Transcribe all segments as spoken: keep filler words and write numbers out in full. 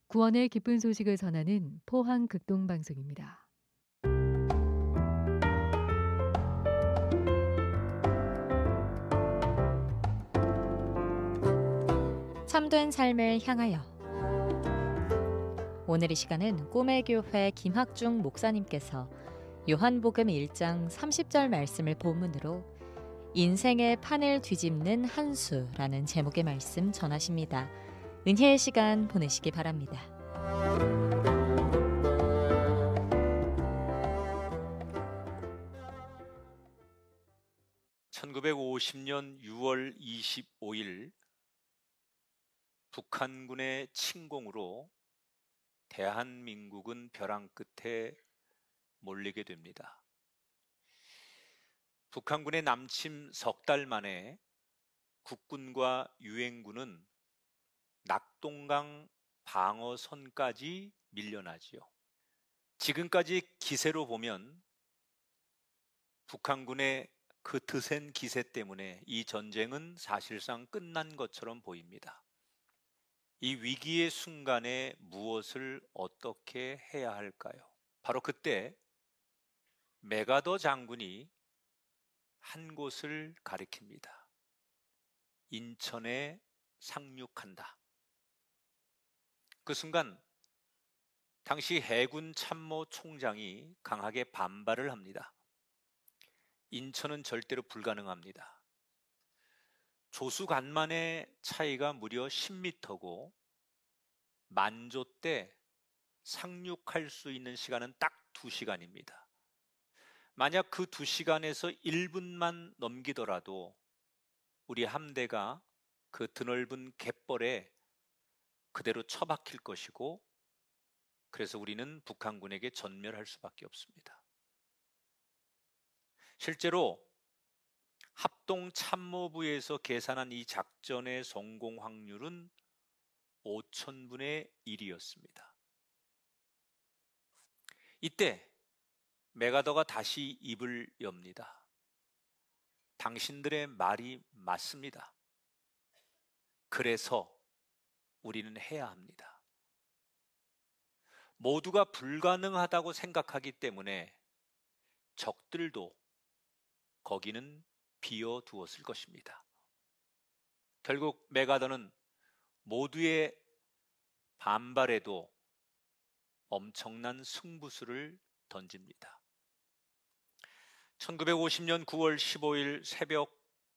구원의 기쁜 소식을 전하는 포항 극동방송입니다. 참된 삶을 향하여. 오늘 이 시간은 꿈의 교회 김학중 목사님께서 요한복음 일 장 삼십 절 말씀을 본문으로 인생의 판을 뒤집는 한 수라는 제목의 말씀 전하십니다. 은혜의 시간 보내시기 바랍니다. 천구백오십 년 유월 이십오일 북한군의 침공으로 대한민국은 벼랑 끝에 몰리게 됩니다. 북한군의 남침 석 달 만에 국군과 유엔군은 낙동강 방어선까지 밀려나지요. 지금까지 기세로 보면 북한군의 그 드센 기세 때문에 이 전쟁은 사실상 끝난 것처럼 보입니다. 이 위기의 순간에 무엇을 어떻게 해야 할까요? 바로 그때 메가더 장군이 한 곳을 가리킵니다. 인천에 상륙한다. 그 순간 당시 해군 참모 총장이 강하게 반발을 합니다. 인천은 절대로 불가능합니다. 조수간만의 차이가 무려 십 미터고 만조 때 상륙할 수 있는 시간은 딱 두 시간입니다. 만약 그 두 시간에서 일 분만 넘기더라도 우리 함대가 그 드넓은 갯벌에 그대로 처박힐 것이고, 그래서 우리는 북한군에게 전멸할 수밖에 없습니다. 실제로 합동참모부에서 계산한 이 작전의 성공 확률은 오천분의 일이었습니다. 이때 메가더가 다시 입을 엽니다. 당신들의 말이 맞습니다. 그래서 우리는 해야 합니다. 모두가 불가능하다고 생각하기 때문에 적들도 거기는 비워두었을 것입니다. 결국 메가더는 모두의 반발에도 엄청난 승부수를 던집니다. 천구백오십 년 구월 십오일 새벽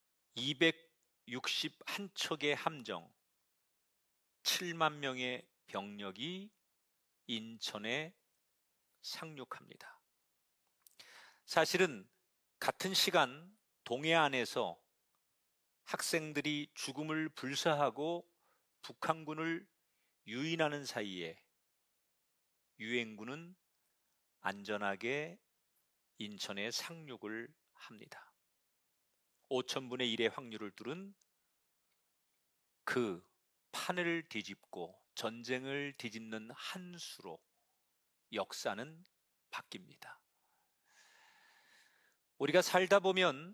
이백육십일 척의 함정, 칠만 명의 병력이 인천에 상륙합니다. 사실은 같은 시간 동해안에서 학생들이 죽음을 불사하고 북한군을 유인하는 사이에 유엔군은 안전하게 인천에 상륙을 합니다. 오천분의 일의 확률을 뚫은 그 판을 뒤집고 전쟁을 뒤집는 한 수로 역사는 바뀝니다. 우리가 살다 보면